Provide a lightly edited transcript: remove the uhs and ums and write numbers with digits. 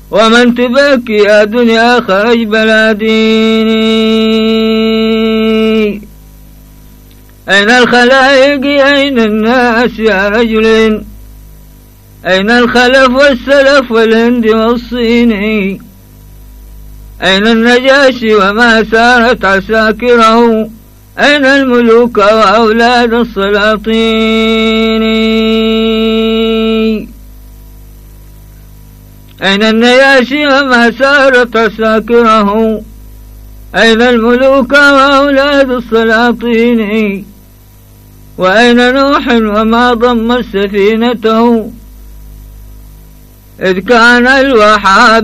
ومن تبكي يا دنيا خرج بلاديني. أين الخلائق أين الناس يا رجل؟ أين الخلف والسلف والهند والصيني؟ أين النجاشي وما سارت عساكره؟ أين الملوك وأولاد السلاطين؟ أين النجاشي وما سارت عساكره؟ أين الملوك وأولاد السلاطين؟ وأين نوح وما ضم سفينته إذ كان الوحاب